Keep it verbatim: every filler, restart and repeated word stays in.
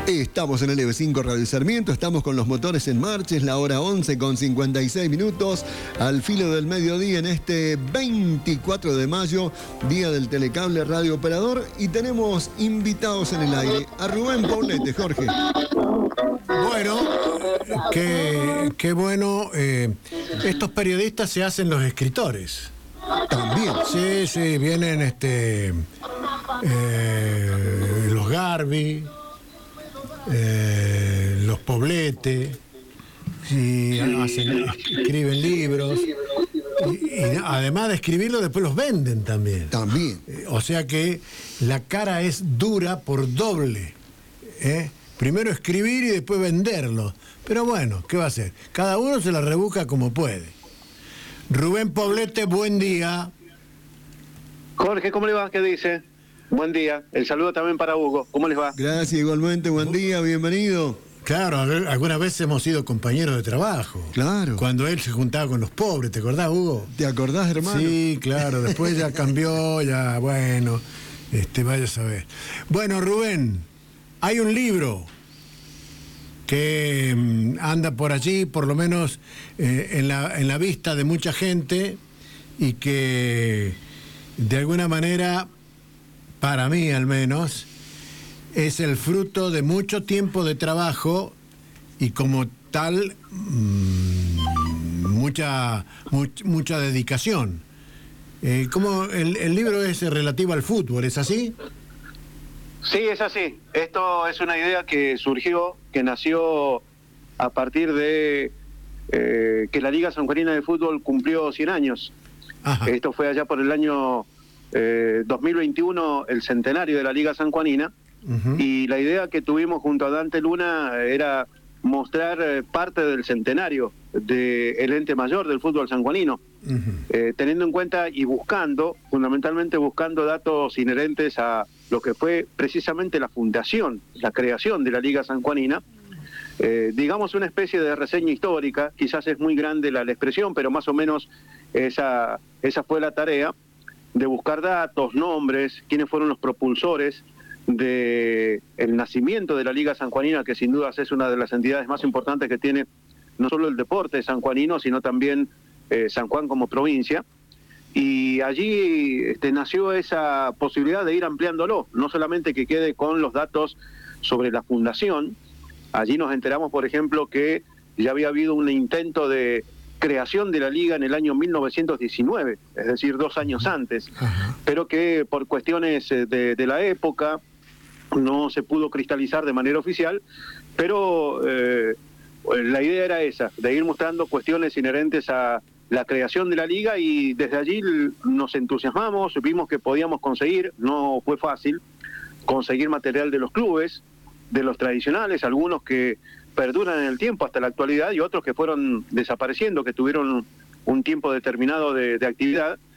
Estamos en el E V cinco Radio Sarmiento, estamos con los motores en marcha, es la hora once con cincuenta y seis minutos, al filo del mediodía en este veinticuatro de mayo, día del telecable radio operador, y tenemos invitados en el aire a Rubén Poblete. Jorge. Bueno, qué, qué bueno, eh, estos periodistas se hacen los escritores. También. Sí, sí, vienen este eh, los Garbi, eh, los Poblete, y hacen, escriben libros, y, y además de escribirlo después los venden también. También. Eh, o sea que la cara es dura por doble, ¿eh? Primero escribir y después venderlo. Pero bueno, ¿qué va a hacer? Cada uno se la rebusca como puede. Rubén Poblete, buen día. Jorge, ¿cómo le va? ¿Qué dice? Buen día. El saludo también para Hugo. ¿Cómo les va? Gracias, igualmente. Buen día, bienvenido. Claro, alguna vez hemos sido compañeros de trabajo. Claro. Cuando él se juntaba con los pobres, ¿te acordás, Hugo? ¿Te acordás, hermano? Sí, claro. Después ya cambió, ya, bueno, este, vaya a saber. Bueno, Rubén, hay un libro que mm, anda por allí, por lo menos eh, en la, en la vista de mucha gente, y que de alguna manera, para mí al menos, es el fruto de mucho tiempo de trabajo y como tal mmm, mucha, much, mucha dedicación. Eh, ¿cómo el, el libro es relativo al fútbol, es así? Sí, es así. Esto es una idea que surgió, que nació a partir de eh, que la Liga Sanjuanina de Fútbol cumplió cien años. Ajá. Esto fue allá por el año eh, dos mil veintiuno, el centenario de la Liga Sanjuanina. Uh-huh. Y la idea que tuvimos junto a Dante Luna era mostrar eh, parte del centenario del ente mayor del fútbol sanjuanino, uh-huh. eh, teniendo en cuenta y buscando, fundamentalmente buscando datos inherentes a lo que fue precisamente la fundación, la creación de la Liga Sanjuanina, eh, digamos una especie de reseña histórica. Quizás es muy grande la, la expresión, pero más o menos esa, esa fue la tarea, de buscar datos, nombres, quiénes fueron los propulsores de el nacimiento de la Liga Sanjuanina, que sin dudas es una de las entidades más importantes que tiene no solo el deporte sanjuanino, sino también eh, San Juan como provincia. Y allí este, nació esa posibilidad de ir ampliándolo, no solamente que quede con los datos sobre la fundación. Allí nos enteramos, por ejemplo, que ya había habido un intento de creación de la Liga en el año mil novecientos diecinueve, es decir, dos años antes, uh-huh. pero que por cuestiones de, de la época no se pudo cristalizar de manera oficial, pero eh, la idea era esa, de ir mostrando cuestiones inherentes a la creación de la Liga, y desde allí nos entusiasmamos, vimos que podíamos conseguir, no fue fácil, conseguir material de los clubes, de los tradicionales, algunos que perduran en el tiempo hasta la actualidad y otros que fueron desapareciendo, que tuvieron un tiempo determinado de, de actividad,